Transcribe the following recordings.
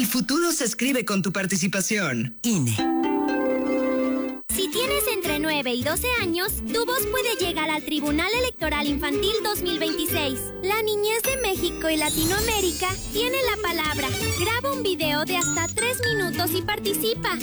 El futuro se escribe con tu participación. INE. Si tienes entre 9 y 12 años, tu voz puede llegar al Tribunal Electoral Infantil 2026. La niñez de México y Latinoamérica tiene la palabra. Graba un video de hasta 3 minutos y participa.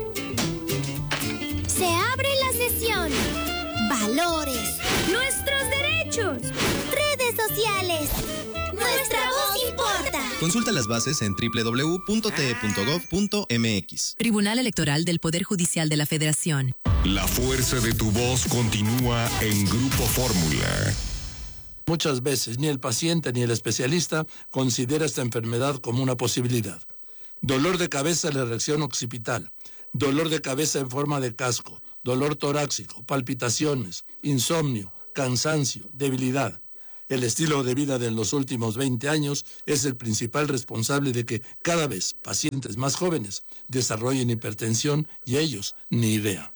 Se abre la sesión. Valores. Nuestros derechos. Redes sociales. Nuestra voz importa. Consulta las bases en www.te.gov.mx. Tribunal Electoral del Poder Judicial de la Federación. La fuerza de tu voz continúa en Grupo Fórmula. Muchas veces ni el paciente ni el especialista considera esta enfermedad como una posibilidad. Dolor de cabeza en la reacción occipital, dolor de cabeza en forma de casco, dolor torácico, palpitaciones, insomnio, cansancio, debilidad. El estilo de vida de los últimos 20 años es el principal responsable de que cada vez pacientes más jóvenes desarrollen hipertensión y ellos ni idea.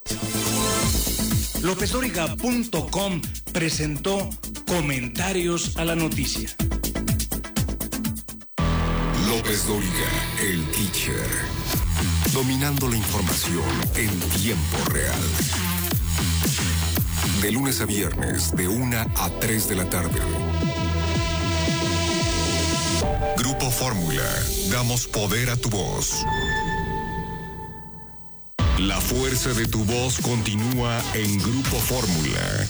LópezDóriga.com presentó Comentarios a la Noticia. López Dóriga, el teacher. Dominando la información en tiempo real. De lunes a viernes, de 1 a 3 de la tarde. Grupo Fórmula. Damos poder a tu voz. La fuerza de tu voz continúa en Grupo Fórmula.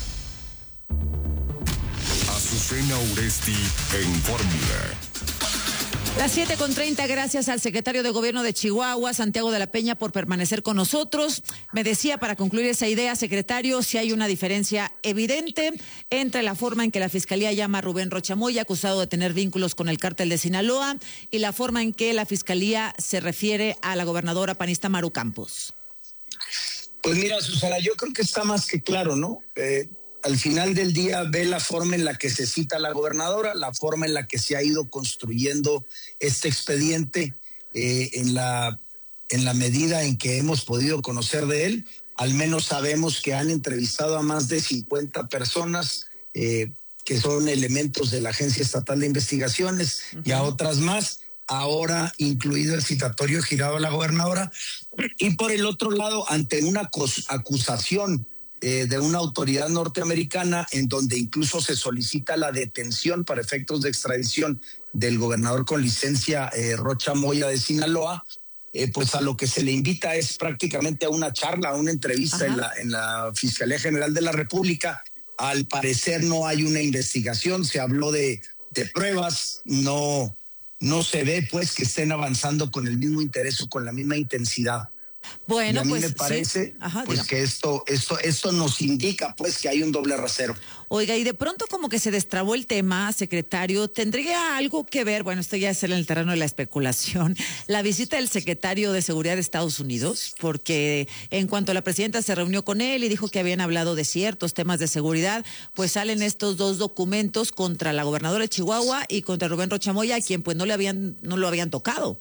Azucena Uresti en Fórmula. Las 7:30, gracias al secretario de Gobierno de Chihuahua, Santiago de la Peña, por permanecer con nosotros. Me decía, para concluir esa idea, secretario, si hay una diferencia evidente entre la forma en que la Fiscalía llama a Rubén Rocha Moya, acusado de tener vínculos con el cártel de Sinaloa, y la forma en que la Fiscalía se refiere a la gobernadora panista Maru Campos. Pues mira, Susana, yo creo que está más que claro, ¿no? Al final del día ve la forma en la que se cita a la gobernadora, la forma en la que se ha ido construyendo este expediente, en la medida en que hemos podido conocer de él. Al menos sabemos que han entrevistado a más de 50 personas que son elementos de la Agencia Estatal de Investigaciones y a otras más, ahora incluido el citatorio girado a la gobernadora. Y por el otro lado, ante una acusación de una autoridad norteamericana en donde incluso se solicita la detención para efectos de extradición del gobernador con licencia Rocha Moya de Sinaloa, pues a lo que se le invita es prácticamente a una charla, a una entrevista en la Fiscalía General de la República. Al parecer no hay una investigación, se habló de pruebas, no se ve pues que estén avanzando con el mismo interés o con la misma intensidad. Bueno, y a mí pues me parece sí. Ajá, pues que esto nos indica pues que hay un doble rasero. Oiga, y de pronto como que se destrabó el tema, secretario, ¿tendría algo que ver, bueno, esto ya es en el terreno de la especulación, la visita del secretario de Seguridad de Estados Unidos? Porque en cuanto la presidenta se reunió con él y dijo que habían hablado de ciertos temas de seguridad, pues salen estos dos documentos contra la gobernadora de Chihuahua y contra Rubén Rocha Moya, a quien pues no lo habían tocado.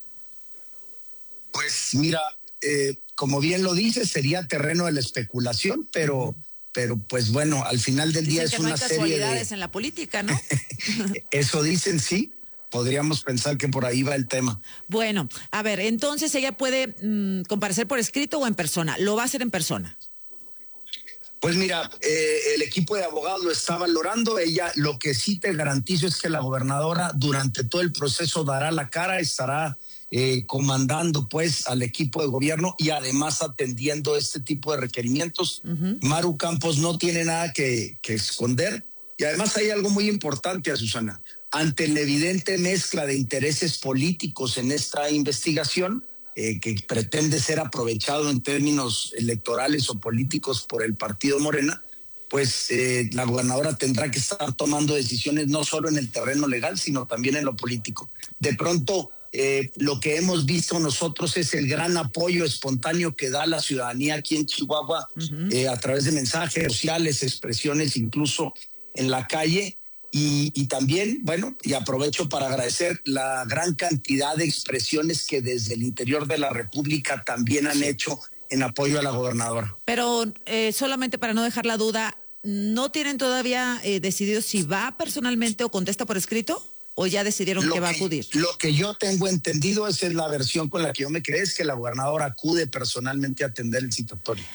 Pues mira, como bien lo dice, sería terreno de la especulación, pero pues bueno, al final del día es una serie de... Dicen que no hay casualidades en la política, ¿no? Eso dicen, sí. Podríamos pensar que por ahí va el tema. Bueno, a ver, entonces ella puede comparecer por escrito o en persona. ¿Lo va a hacer en persona? Pues mira, el equipo de abogados lo está valorando. Ella, lo que sí te garantizo es que la gobernadora durante todo el proceso dará la cara, estará comandando pues al equipo de gobierno y además atendiendo este tipo de requerimientos. Maru Campos no tiene nada que esconder y además hay algo muy importante, Susana. Ante la evidente mezcla de intereses políticos en esta investigación, que pretende ser aprovechado en términos electorales o políticos por el partido Morena, pues la gobernadora tendrá que estar tomando decisiones no solo en el terreno legal, sino también en lo político. De pronto, lo que hemos visto nosotros es el gran apoyo espontáneo que da la ciudadanía aquí en Chihuahua, a través de mensajes sociales, expresiones incluso en la calle, y también, bueno, y aprovecho para agradecer la gran cantidad de expresiones que desde el interior de la República también han hecho en apoyo a la gobernadora. Pero solamente para no dejar la duda, ¿no tienen todavía decidido si va personalmente o contesta por escrito? ¿O ya decidieron que va a acudir? Lo que yo tengo entendido, esa es la versión con la que yo me quedé, es que la gobernadora acude personalmente a atender el citatorio.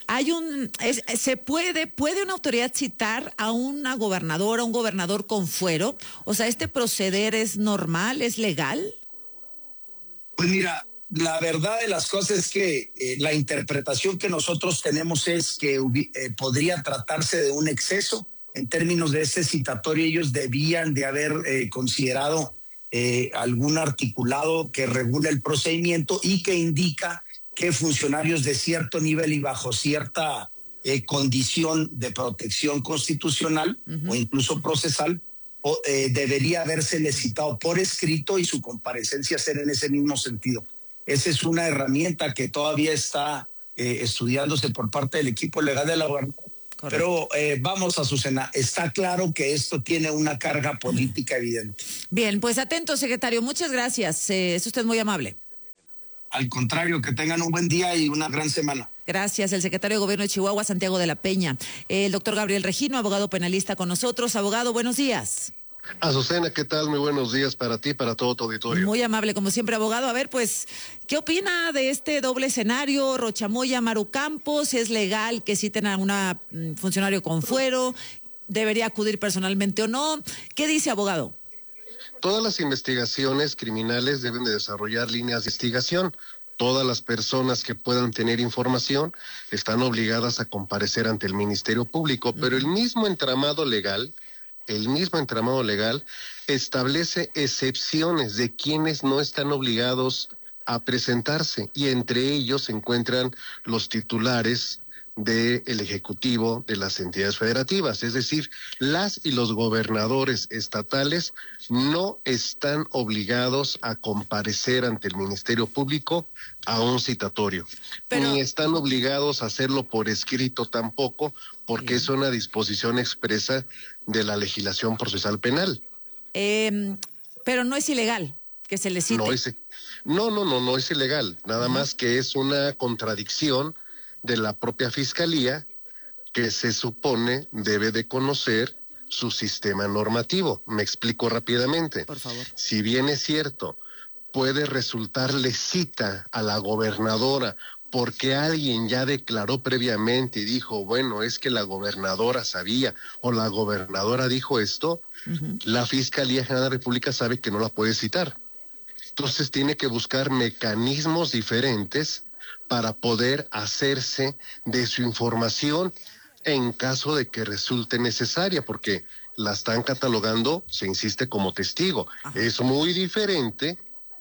¿Puede una autoridad citar a una gobernadora, un gobernador con fuero? O sea, ¿este proceder es normal, es legal? Pues mira, la verdad de las cosas es que la interpretación que nosotros tenemos es que podría tratarse de un exceso. En términos de este citatorio, ellos debían de haber considerado algún articulado que regule el procedimiento y que indica que funcionarios de cierto nivel y bajo cierta condición de protección constitucional o incluso procesal debería habérsele citado por escrito y su comparecencia ser en ese mismo sentido. Esa es una herramienta que todavía está estudiándose por parte del equipo legal de la gobernadora. Pero vamos, Azucena, está claro que esto tiene una carga política evidente. Bien, pues atento, secretario. Muchas gracias. Es usted muy amable. Al contrario, que tengan un buen día y una gran semana. Gracias. El secretario de Gobierno de Chihuahua, Santiago de la Peña. El doctor Gabriel Regino, abogado penalista con nosotros. Abogado, buenos días. Azucena, ¿qué tal? Muy buenos días para ti, para todo tu auditorio. Muy amable, como siempre, abogado. A ver, pues, ¿qué opina de este doble escenario? Rochamoya, Maru Campos, ¿es legal que citen a una funcionario con fuero? ¿Debería acudir personalmente o no? ¿Qué dice, abogado? Todas las investigaciones criminales deben de desarrollar líneas de investigación. Todas las personas que puedan tener información están obligadas a comparecer ante el Ministerio Público, pero el mismo entramado legal establece excepciones de quienes no están obligados a presentarse, y entre ellos se encuentran los titulares del Ejecutivo de las entidades federativas, es decir, las y los gobernadores estatales no están obligados a comparecer ante el Ministerio Público a un citatorio, ni están obligados a hacerlo por escrito tampoco, porque es una disposición expresa de la legislación procesal penal. Pero no es ilegal que se le cite. No es ilegal, nada más que es una contradicción de la propia Fiscalía, que se supone debe de conocer su sistema normativo. Me explico rápidamente. Por favor. Si bien es cierto, puede resultarle cita a la gobernadora porque alguien ya declaró previamente y dijo, bueno, es que la gobernadora sabía o la gobernadora dijo esto, la Fiscalía General de la República sabe que no la puede citar. Entonces tiene que buscar mecanismos diferentes para poder hacerse de su información en caso de que resulte necesaria, porque la están catalogando, se insiste, como testigo. Ajá. Es muy diferente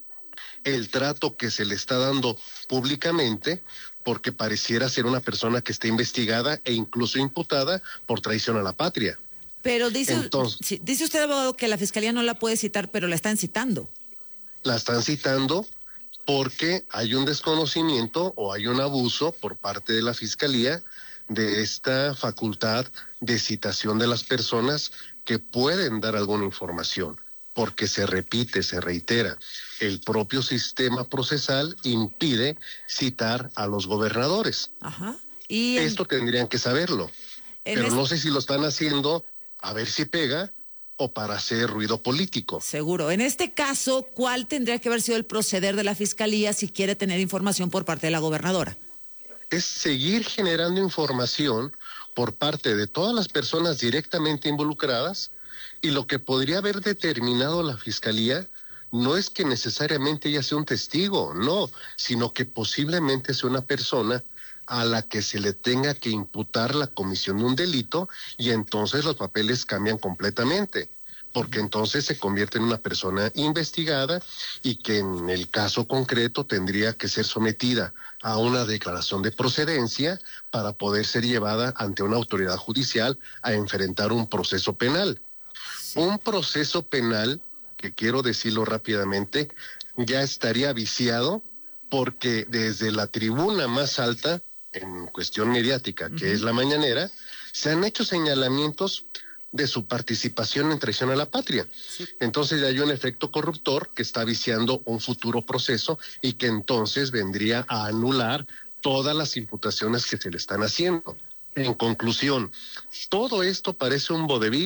el trato que se le está dando públicamente, porque pareciera ser una persona que está investigada e incluso imputada por traición a la patria. Pero dice usted, abogado, que la Fiscalía no la puede citar, pero la están citando. La están citando porque hay un desconocimiento o hay un abuso por parte de la Fiscalía de esta facultad de citación de las personas que pueden dar alguna información, porque se repite, se reitera. El propio sistema procesal impide citar a los gobernadores. Ajá. Esto tendrían que saberlo, pero no sé si lo están haciendo a ver si pega o para hacer ruido político. Seguro. En este caso, ¿cuál tendría que haber sido el proceder de la Fiscalía si quiere tener información por parte de la gobernadora? Es seguir generando información por parte de todas las personas directamente involucradas, y lo que podría haber determinado la Fiscalía no es que necesariamente ella sea un testigo, no, sino que posiblemente sea una persona a la que se le tenga que imputar la comisión de un delito, y entonces los papeles cambian completamente, porque entonces se convierte en una persona investigada y que en el caso concreto tendría que ser sometida a una declaración de procedencia para poder ser llevada ante una autoridad judicial a enfrentar un proceso penal. Un proceso penal, que quiero decirlo rápidamente, ya estaría viciado porque desde la tribuna más alta en cuestión mediática, que es la mañanera, se han hecho señalamientos de su participación en traición a la patria. Entonces ya hay un efecto corruptor que está viciando un futuro proceso y que entonces vendría a anular todas las imputaciones que se le están haciendo. En conclusión, todo esto parece un vodevil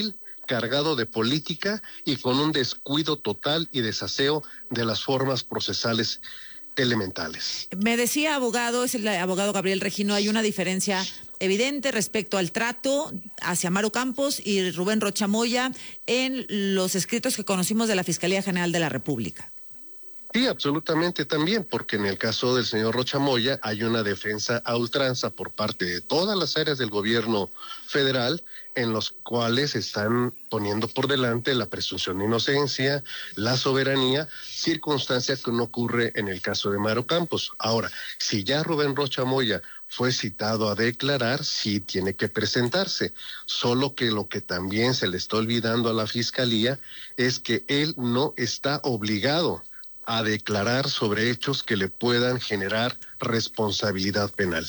cargado de política y con un descuido total y desaseo de las formas procesales elementales. Me decía, abogado, es el abogado Gabriel Regino, hay una diferencia evidente respecto al trato hacia Maru Campos y Rubén Rocha Moya en los escritos que conocimos de la Fiscalía General de la República. Sí, absolutamente también, porque en el caso del señor Rocha Moya hay una defensa a ultranza por parte de todas las áreas del gobierno federal, en los cuales están poniendo por delante la presunción de inocencia, la soberanía, circunstancia que no ocurre en el caso de Maru Campos. Ahora, si ya Rubén Rocha Moya fue citado a declarar, sí tiene que presentarse, solo que lo que también se le está olvidando a la Fiscalía es que él no está obligado a declarar sobre hechos que le puedan generar responsabilidad penal.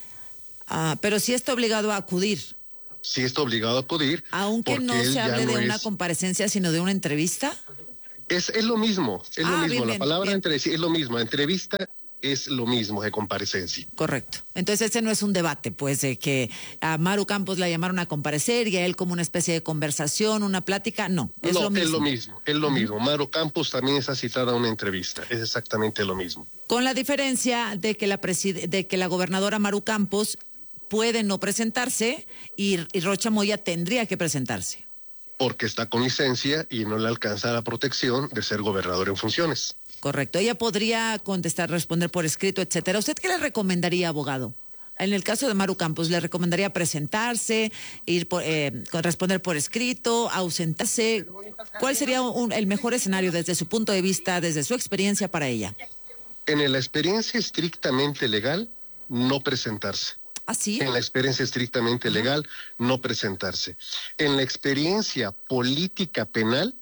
Pero sí está obligado a acudir. Sí está obligado a acudir. Aunque no se hable de una comparecencia, sino de una entrevista. Es lo mismo, es lo mismo. Bien, la palabra bien. es lo mismo. Entrevista es lo mismo que comparecencia. Correcto. Entonces ese no es un debate, pues, de que a Maru Campos la llamaron a comparecer y a él como una especie de conversación, una plática. No, es lo mismo. Es lo mismo. Maru Campos también está citada a una entrevista. Es exactamente lo mismo. Con la diferencia de que la gobernadora Maru Campos puede no presentarse y Rocha Moya tendría que presentarse. Porque está con licencia y no le alcanza la protección de ser gobernador en funciones. Correcto. Ella podría contestar, responder por escrito, etcétera. ¿Usted qué le recomendaría, abogado? En el caso de Maru Campos, ¿le recomendaría presentarse, responder por escrito, ausentarse? ¿Cuál sería el mejor escenario desde su punto de vista, desde su experiencia para ella? En la experiencia estrictamente legal, no presentarse. ¿Ah, sí? En la experiencia estrictamente legal, no presentarse. En la experiencia política penal,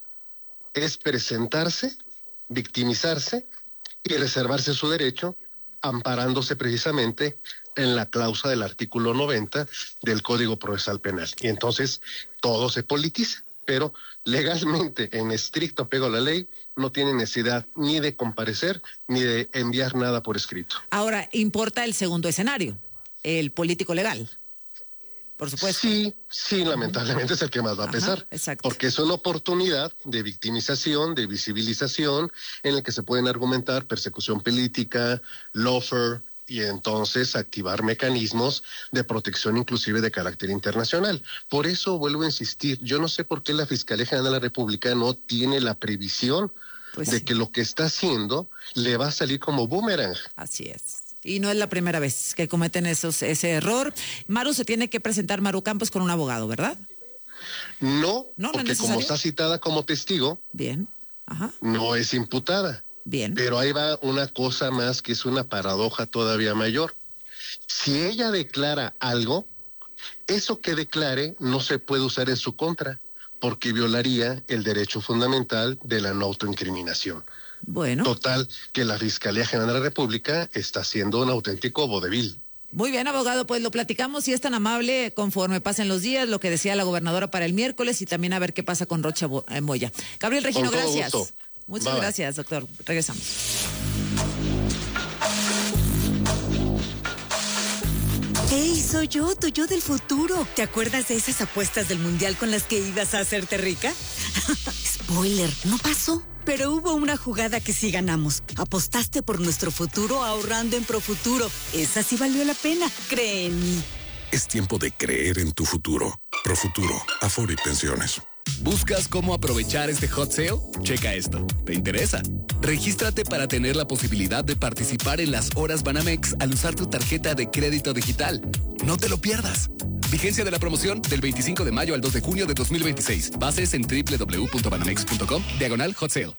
es presentarse, victimizarse y reservarse su derecho, amparándose precisamente en la cláusula del artículo 90 del Código Procesal Penal. Y entonces todo se politiza, pero legalmente, en estricto apego a la ley, no tiene necesidad ni de comparecer ni de enviar nada por escrito. Ahora, importa el segundo escenario, el político legal. Por supuesto. Sí, lamentablemente es el que más va a pesar. Exacto. Porque es una oportunidad de victimización, de visibilización, en el que se pueden argumentar persecución política, lawfare, y entonces activar mecanismos de protección inclusive de carácter internacional. Por eso vuelvo a insistir, yo no sé por qué la Fiscalía General de la República no tiene la previsión de que lo que está haciendo le va a salir como boomerang. Así es. Y no es la primera vez que cometen ese error. Maru se tiene que presentar, Maru Campos, con un abogado, ¿verdad? No, porque como está citada como testigo, bien, no es imputada. Bien. Pero ahí va una cosa más que es una paradoja todavía mayor. Si ella declara algo, eso que declare no se puede usar en su contra, porque violaría el derecho fundamental de la no autoincriminación. Bueno. Total, que la Fiscalía General de la República está haciendo un auténtico vodevil. Muy bien, abogado, pues lo platicamos, si es tan amable, conforme pasen los días, lo que decía la gobernadora para el miércoles y también a ver qué pasa con Rocha Moya. Gabriel Regino, gracias. Gusto. Muchas gracias, doctor. Regresamos. ¡Hey, soy yo, tu yo del futuro! ¿Te acuerdas de esas apuestas del mundial con las que ibas a hacerte rica? Spoiler, no pasó. Pero hubo una jugada que sí ganamos. Apostaste por nuestro futuro ahorrando en Profuturo. Esa sí valió la pena, cree en mí. Es tiempo de creer en tu futuro. Profuturo, Afore y Pensiones. ¿Buscas cómo aprovechar este hot sale? Checa esto. ¿Te interesa? Regístrate para tener la posibilidad de participar en las horas Banamex al usar tu tarjeta de crédito digital. No te lo pierdas. Vigencia de la promoción del 25 de mayo al 2 de junio de 2026. Bases en www.banamex.com/hot sale.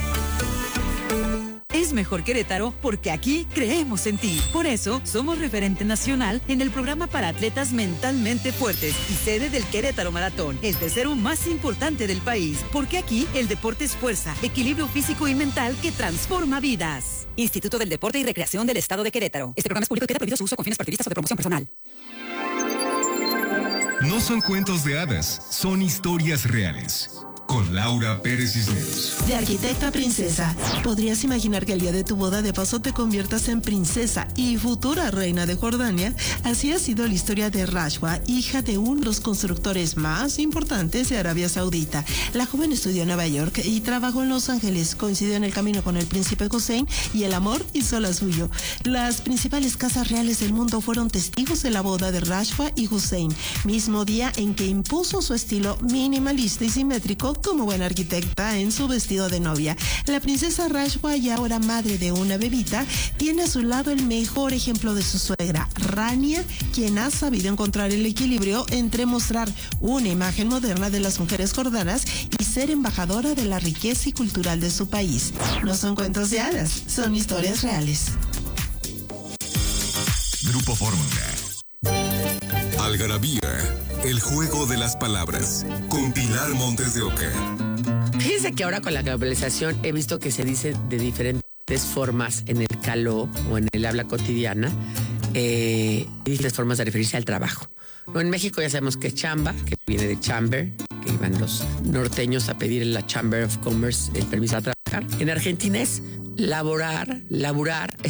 Es mejor Querétaro porque aquí creemos en ti. Por eso, somos referente nacional en el programa para atletas mentalmente fuertes y sede del Querétaro Maratón, el tercero más importante del país. Porque aquí el deporte es fuerza, equilibrio físico y mental que transforma vidas. Instituto del Deporte y Recreación del Estado de Querétaro. Este programa es público y queda prohibido su uso con fines partidistas o de promoción personal. No son cuentos de hadas, son historias reales. con Laura Pérez Cisneros. De arquitecta a princesa, ¿podrías imaginar que el día de tu boda de paso te conviertas en princesa y futura reina de Jordania? Así ha sido la historia de Rashwa, hija de uno de los constructores más importantes de Arabia Saudita. La joven estudió en Nueva York y trabajó en Los Ángeles. Coincidió en el camino con el príncipe Hussein y el amor hizo la suyo. Las principales casas reales del mundo fueron testigos de la boda de Rashwa y Hussein, mismo día en que impuso su estilo minimalista y simétrico como buena arquitecta en su vestido de novia. La princesa Rashwa, y ahora madre de una bebita, tiene a su lado el mejor ejemplo de su suegra, Rania, quien ha sabido encontrar el equilibrio entre mostrar una imagen moderna de las mujeres jordanas y ser embajadora de la riqueza y cultural de su país. No son cuentos de hadas, son historias reales. Grupo Fórmula. Algarabía, el juego de las palabras, con Pilar Montes de Oca. Fíjense que ahora con la globalización he visto que se dice de diferentes formas en el caló o en el habla cotidiana, diferentes formas de referirse al trabajo. No, en México ya sabemos que es chamba, que viene de chamber, que iban los norteños a pedir en la Chamber of Commerce el permiso a trabajar. En Argentina es laborar,